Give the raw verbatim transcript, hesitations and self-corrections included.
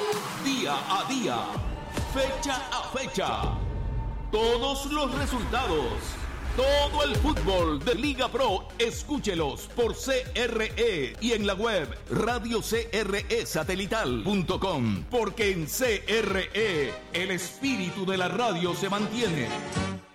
Día a día, fecha a fecha, todos los resultados, todo el fútbol de Liga Pro, escúchelos por C R E y en la web radio c r e satelital punto com, porque en C R E el espíritu de la radio se mantiene.